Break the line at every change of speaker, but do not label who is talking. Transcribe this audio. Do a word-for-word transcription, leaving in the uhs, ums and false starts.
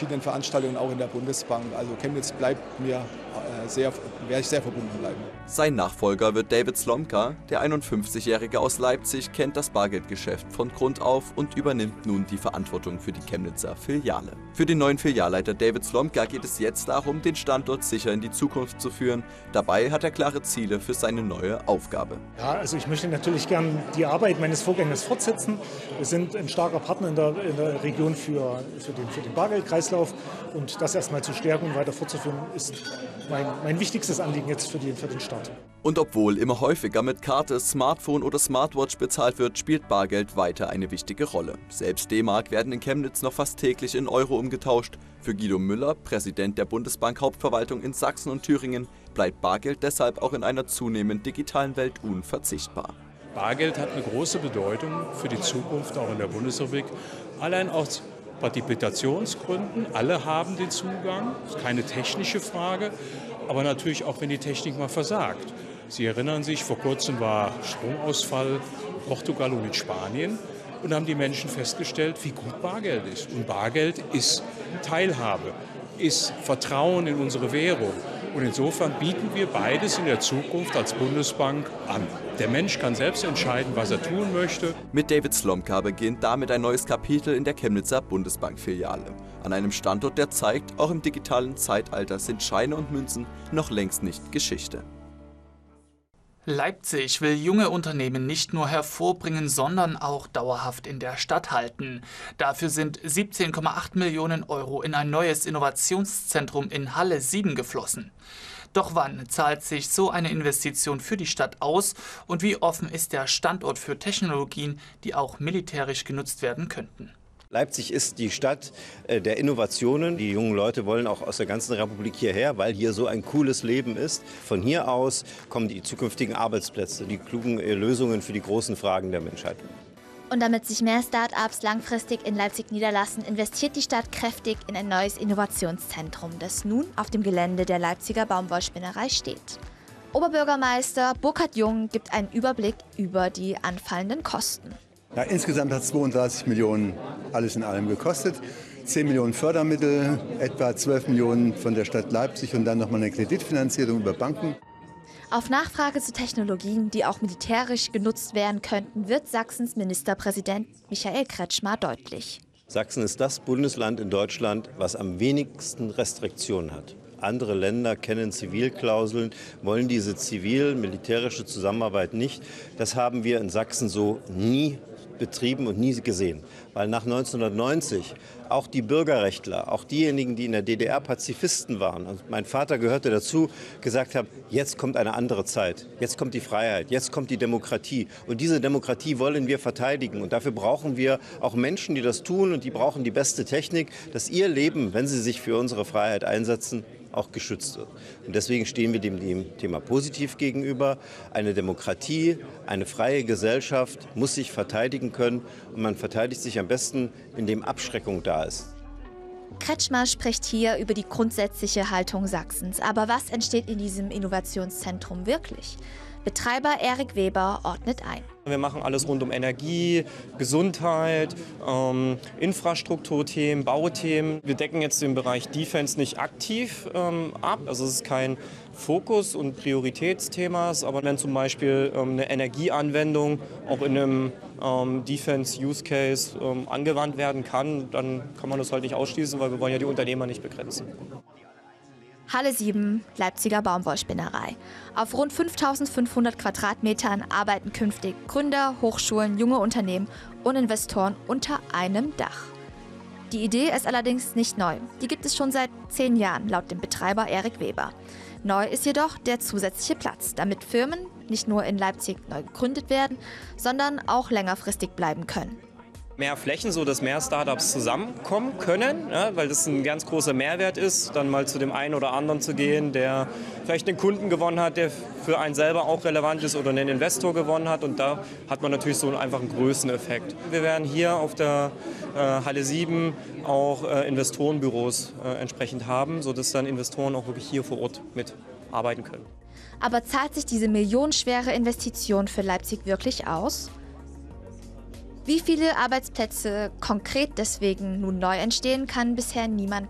verschiedenen Veranstaltungen, auch in der Bundesbank. Also Chemnitz bleibt mir äh, sehr, werde ich sehr verbunden bleiben.
Sein Nachfolger wird David Slomka. Der einundfünfzigjährige aus Leipzig kennt das Bargeldgeschäft von Grund auf und übernimmt nun die Verantwortung für die Chemnitzer Filiale. Für den neuen Filialleiter David Slomka geht es jetzt darum, den Standort sicher in die Zukunft zu führen. Dabei hat er klare Ziele für seine neue Aufgabe.
Ja, also ich möchte natürlich gern die Arbeit meines Vorgängers fortsetzen. Wir sind ein starker Partner in der, in der Region für, für, den, für den Bargeldkreislauf. Und das erstmal zu stärken und weiter fortzuführen, ist mein, mein wichtigstes Anliegen jetzt für, die, für den Start.
Und obwohl immer häufiger mit Karte, Smartphone oder Smartwatch bezahlt wird, spielt Bargeld weiter eine wichtige Rolle. Selbst D-Mark werden in Chemnitz noch fast täglich in Euro umgetauscht. Für Guido Müller, Präsident der Bundesbank Hauptverwaltung in Sachsen und Thüringen, bleibt Bargeld deshalb auch in einer zunehmend digitalen Welt unverzichtbar.
Bargeld hat eine große Bedeutung für die Zukunft auch in der Bundesrepublik. Allein aus Partizipationsgründen, alle haben den Zugang, das ist keine technische Frage, aber natürlich auch, wenn die Technik mal versagt. Sie erinnern sich, vor kurzem war Stromausfall in Portugal und in Spanien und haben die Menschen festgestellt, wie gut Bargeld ist. Und Bargeld ist Teilhabe, ist Vertrauen in unsere Währung. Und insofern bieten wir beides in der Zukunft als Bundesbank an. Der Mensch kann selbst entscheiden, was er tun möchte.
Mit David Slomka beginnt damit ein neues Kapitel in der Chemnitzer Bundesbankfiliale. An einem Standort, der zeigt, auch im digitalen Zeitalter sind Scheine und Münzen noch längst nicht Geschichte.
Leipzig will junge Unternehmen nicht nur hervorbringen, sondern auch dauerhaft in der Stadt halten. Dafür sind siebzehn Komma acht Millionen Euro in ein neues Innovationszentrum in Halle sieben geflossen. Doch wann zahlt sich so eine Investition für die Stadt aus und wie offen ist der Standort für Technologien, die auch militärisch genutzt werden könnten?
Leipzig ist die Stadt der Innovationen. Die jungen Leute wollen auch aus der ganzen Republik hierher, weil hier so ein cooles Leben ist. Von hier aus kommen die zukünftigen Arbeitsplätze, die klugen Lösungen für die großen Fragen der Menschheit.
Und damit sich mehr Start-ups langfristig in Leipzig niederlassen, investiert die Stadt kräftig in ein neues Innovationszentrum, das nun auf dem Gelände der Leipziger Baumwollspinnerei steht. Oberbürgermeister Burkhard Jung gibt einen Überblick über die anfallenden Kosten.
Ja, insgesamt hat es zweiunddreißig Millionen alles in allem gekostet. zehn Millionen Fördermittel, etwa zwölf Millionen von der Stadt Leipzig und dann nochmal eine Kreditfinanzierung über Banken.
Auf Nachfrage zu Technologien, die auch militärisch genutzt werden könnten, wird Sachsens Ministerpräsident Michael Kretschmer deutlich.
Sachsen ist das Bundesland in Deutschland, was am wenigsten Restriktionen hat. Andere Länder kennen Zivilklauseln, wollen diese zivil-militärische Zusammenarbeit nicht. Das haben wir in Sachsen so nie betrieben und nie gesehen. Weil nach neunzehnhundertneunzig auch die Bürgerrechtler, auch diejenigen, die in der D D R Pazifisten waren, und mein Vater gehörte dazu, gesagt haben, jetzt kommt eine andere Zeit, jetzt kommt die Freiheit, jetzt kommt die Demokratie. Und diese Demokratie wollen wir verteidigen. Und dafür brauchen wir auch Menschen, die das tun, und die brauchen die beste Technik, dass ihr Leben, wenn sie sich für unsere Freiheit einsetzen, auch geschützt wird. Und deswegen stehen wir dem, dem Thema positiv gegenüber. Eine Demokratie, eine freie Gesellschaft muss sich verteidigen können. Und man verteidigt sich am besten, indem Abschreckung da ist.
Kretschmer spricht hier über die grundsätzliche Haltung Sachsens. Aber was entsteht in diesem Innovationszentrum wirklich? Betreiber Erik Weber ordnet ein.
Wir machen alles rund um Energie, Gesundheit, ähm, Infrastrukturthemen, Bauthemen. Wir decken jetzt den Bereich Defense nicht aktiv ähm, ab. Also es ist kein Fokus- und Prioritätsthema. Aber wenn zum Beispiel ähm, eine Energieanwendung auch in einem ähm, Defense-Use-Case ähm, angewandt werden kann, dann kann man das halt nicht ausschließen, weil wir wollen ja die Unternehmer nicht begrenzen.
Halle sieben, Leipziger Baumwollspinnerei. Auf rund fünftausendfünfhundert Quadratmetern arbeiten künftig Gründer, Hochschulen, junge Unternehmen und Investoren unter einem Dach. Die Idee ist allerdings nicht neu. Die gibt es schon seit zehn Jahren, laut dem Betreiber Erik Weber. Neu ist jedoch der zusätzliche Platz, damit Firmen nicht nur in Leipzig neu gegründet werden, sondern auch längerfristig bleiben können.
Mehr Flächen, so dass mehr Startups zusammenkommen können, ja, weil das ein ganz großer Mehrwert ist, dann mal zu dem einen oder anderen zu gehen, der vielleicht einen Kunden gewonnen hat, der für einen selber auch relevant ist oder einen Investor gewonnen hat, und da hat man natürlich so einfach einen Größeneffekt. Wir werden hier auf der äh, Halle sieben auch äh, Investorenbüros äh, entsprechend haben, sodass dann Investoren auch wirklich hier vor Ort mitarbeiten können.
Aber zahlt sich diese millionenschwere Investition für Leipzig wirklich aus? Wie viele Arbeitsplätze konkret deswegen nun neu entstehen, kann bisher niemand